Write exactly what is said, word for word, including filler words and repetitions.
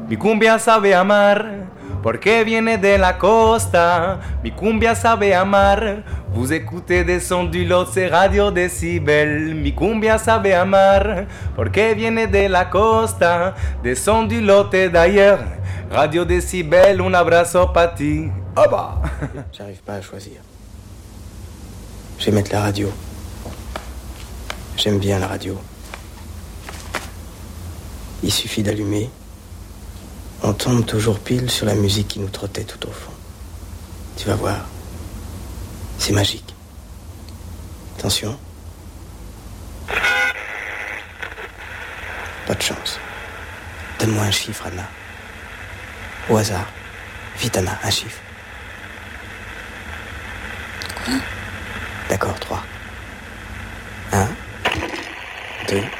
Mi cumbia sabe amar, porque viene de la costa. Mi cumbia sabe amar. Vous écoutez des sons du Lot, c'est Radio Décibel. Mi cumbia sabe amar, porque viene de la costa. Des sons du Lot et d'ailleurs. Radio Décibel, un abrazo pa ti. Oba! J'arrive pas à choisir. Je vais mettre la radio. J'aime bien la radio. Il suffit d'allumer. On tombe toujours pile sur la musique qui nous trottait tout au fond. Tu vas voir. C'est magique. Attention. Pas de chance. Donne-moi un chiffre, Anna. Au hasard. Vite, Anna, un chiffre. Quoi ? D'accord, trois. Un, deux,